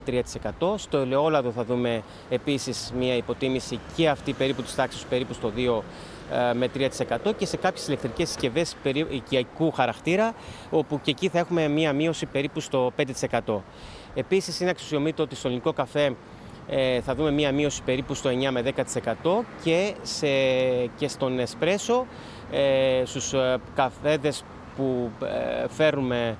3%. Στο ελαιόλαδο θα δούμε επίσης μια υποτίμηση και αυτή περίπου της τάξης περίπου στο 2 με 3% και σε κάποιες ηλεκτρικές συσκευές οικιακού χαρακτήρα, όπου και εκεί θα έχουμε μια μείωση περίπου στο 5%. Επίσης είναι αξιοσημείωτο ότι στο ελληνικό καφέ θα δούμε μια μείωση περίπου στο 9 με 10% και στον εσπρέσο, στους καφέδες που φέρουμε,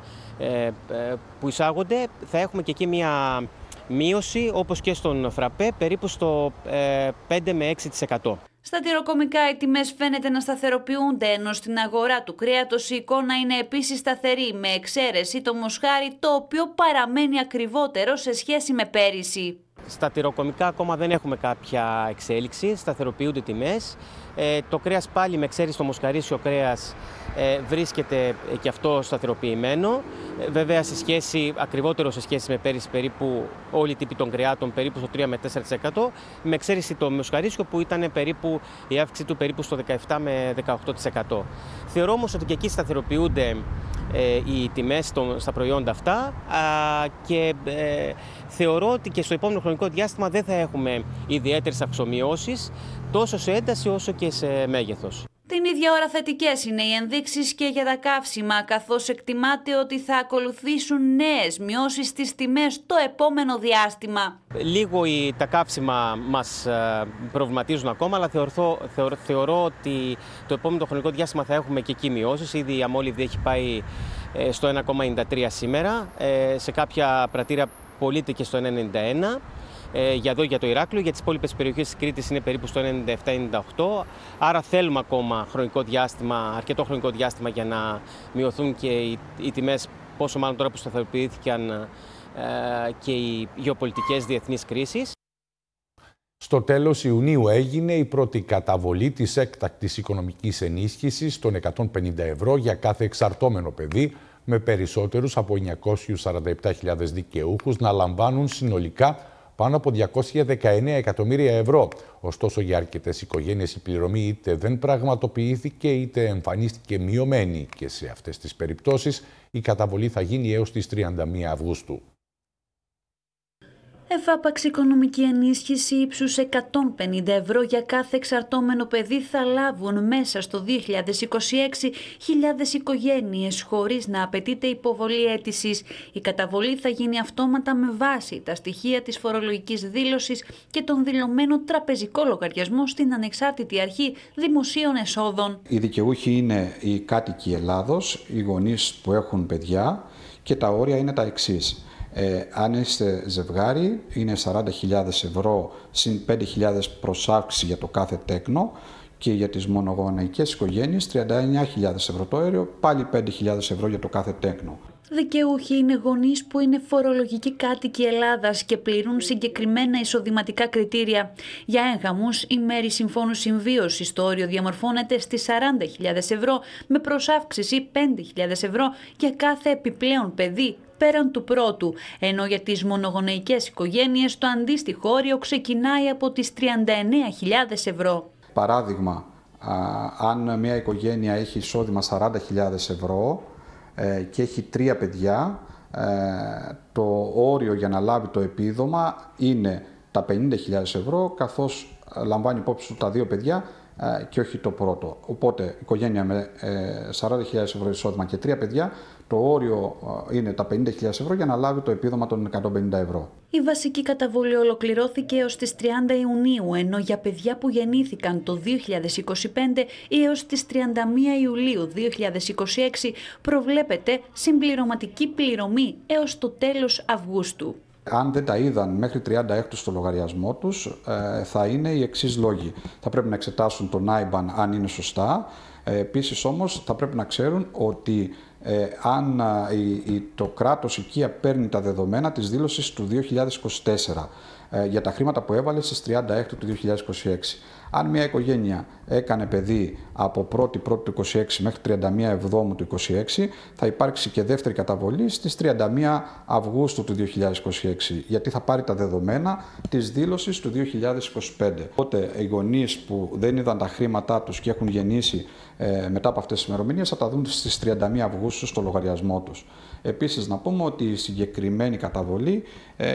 που εισάγονται, θα έχουμε και εκεί μια μείωση, όπως και στον φραπέ, περίπου στο 5 με 6%. Στα τυροκομικά οι τιμές φαίνεται να σταθεροποιούνται, ενώ στην αγορά του κρέατος η εικόνα είναι επίσης σταθερή, με εξαίρεση το μοσχάρι, το οποίο παραμένει ακριβότερο σε σχέση με πέρυσι. Στα τυροκομικά ακόμα δεν έχουμε κάποια εξέλιξη, σταθεροποιούνται τιμές. Το κρέας πάλι, με εξαίρεση το μοσχαρίσιο κρέας, βρίσκεται και αυτό σταθεροποιημένο. Βέβαια ακριβότερο σε σχέση με πέρυσι, περίπου όλοι οι τύποι των κρεάτων περίπου στο 3 με 4%, με εξαίρεση το μοσχαρίσιο που ήταν περίπου η αύξηση του περίπου στο 17 με 18%. Θεωρώ όμως ότι και εκεί σταθεροποιούνται οι τιμές στα προϊόντα αυτά και θεωρώ ότι και στο επόμενο χρονικό διάστημα δεν θα έχουμε ιδιαίτερες αυξομειώσεις τόσο σε ένταση όσο και σε μέγεθος. Την ίδια ώρα θετικές είναι οι ενδείξεις και για τα καύσιμα, καθώς εκτιμάται ότι θα ακολουθήσουν νέες μειώσεις στις τιμές το επόμενο διάστημα. Λίγο τα καύσιμα μας προβληματίζουν ακόμα, αλλά θεωρώ ότι το επόμενο χρονικό διάστημα θα έχουμε και εκεί μειώσεις. Ήδη η αμόλυβδη έχει πάει στο 1,93 σήμερα, σε κάποια πρατήρια πωλείται και στο 1,91. Για το Ηράκλειο, για τις υπόλοιπες περιοχές της Κρήτης είναι περίπου στο 97-98, άρα θέλουμε ακόμα αρκετό χρονικό διάστημα για να μειωθούν και οι τιμές, πόσο μάλλον τώρα που σταθεροποιήθηκαν και οι γεωπολιτικές διεθνείς κρίσεις. Στο τέλος Ιουνίου έγινε η πρώτη καταβολή της έκτακτης οικονομικής ενίσχυσης των 150 ευρώ για κάθε εξαρτώμενο παιδί, με περισσότερους από 947.000 δικαιούχους να λαμβάνουν συνολικά πάνω από 219 εκατομμύρια ευρώ. Ωστόσο, για αρκετές οικογένειες η πληρωμή είτε δεν πραγματοποιήθηκε είτε εμφανίστηκε μειωμένη και σε αυτές τις περιπτώσεις η καταβολή θα γίνει έως τις 31 Αυγούστου. Εφάπαξ οικονομική ενίσχυση ύψους 150 ευρώ για κάθε εξαρτώμενο παιδί θα λάβουν μέσα στο 2026 χιλιάδες οικογένειες χωρίς να απαιτείται υποβολή αίτησης. Η καταβολή θα γίνει αυτόματα με βάση τα στοιχεία της φορολογικής δήλωσης και τον δηλωμένο τραπεζικό λογαριασμό στην Ανεξάρτητη Αρχή Δημοσίων Εσόδων. Οι δικαιούχοι είναι οι κάτοικοι Ελλάδος, οι γονείς που έχουν παιδιά και τα όρια είναι τα εξής. Αν είστε ζευγάρι, είναι 40.000 ευρώ συν 5.000 προσάυξη για το κάθε τέκνο και για τις μονογονεϊκές οικογένειες 39.000 ευρώ το όριο, πάλι 5.000 ευρώ για το κάθε τέκνο. Δικαιούχοι είναι γονείς που είναι φορολογικοί κάτοικοι Ελλάδας και πληρούν συγκεκριμένα εισοδηματικά κριτήρια. Για έγγαμους, η μέρη συμφώνου συμβίωσης το όριο διαμορφώνεται στις 40.000 ευρώ με προσάυξηση 5.000 ευρώ για κάθε επιπλέον παιδί πέραν του πρώτου, ενώ για τις μονογονεϊκές οικογένειες το αντίστοιχο όριο ξεκινάει από τις 39.000 ευρώ. Παράδειγμα, αν μια οικογένεια έχει εισόδημα 40.000 ευρώ και έχει 3 παιδιά, το όριο για να λάβει το επίδομα είναι τα 50.000 ευρώ, καθώς λαμβάνει υπόψη του τα 2 παιδιά και όχι το πρώτο. Οπότε, οικογένεια με 40.000 ευρώ εισόδημα και 3 παιδιά, το όριο είναι τα 50.000 ευρώ για να λάβει το επίδομα των 150 ευρώ. Η βασική καταβολή ολοκληρώθηκε έως τις 30 Ιουνίου, ενώ για παιδιά που γεννήθηκαν το 2025 έως τις 31 Ιουλίου 2026 προβλέπεται συμπληρωματική πληρωμή έως το τέλος Αυγούστου. Αν δεν τα είδαν μέχρι 36 στο λογαριασμό τους, θα είναι οι εξής λόγοι. Θα πρέπει να εξετάσουν τον IBAN αν είναι σωστά. Επίσης όμως θα πρέπει να ξέρουν ότι αν το κράτος οικία παίρνει τα δεδομένα της δήλωσης του 2024 για τα χρήματα που έβαλε στις 36 του 2026. Αν μια οικογένεια έκανε παιδί από 1η του 26 μέχρι 31 Εβδόμου του 26, θα υπάρξει και δεύτερη καταβολή στις 31 Αυγούστου του 2026, γιατί θα πάρει τα δεδομένα της δήλωσης του 2025. Οπότε οι γονείς που δεν είδαν τα χρήματά τους και έχουν γεννήσει μετά από αυτές τις ημερομηνίες θα τα δουν στις 31 Αυγούστου στο λογαριασμό τους. Επίσης να πούμε ότι η συγκεκριμένη καταβολή